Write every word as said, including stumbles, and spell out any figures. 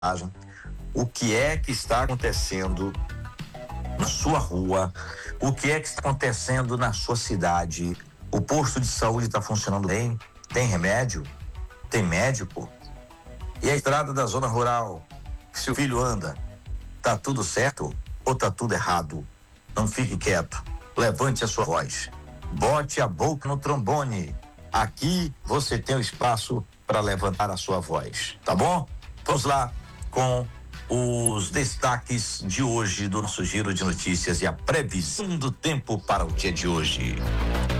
o que é que está acontecendo na sua rua, o que é que está acontecendo na sua cidade. O posto de saúde está funcionando bem? Tem remédio? Tem médico? E a estrada da zona rural, se o filho anda, tá tudo certo ou tá tudo errado? Não fique quieto, levante a sua voz, bote a boca no trombone. Aqui você tem o espaço para levantar a sua voz, tá bom? Vamos lá com os destaques de hoje do nosso giro de notícias e a previsão do tempo para o dia de hoje.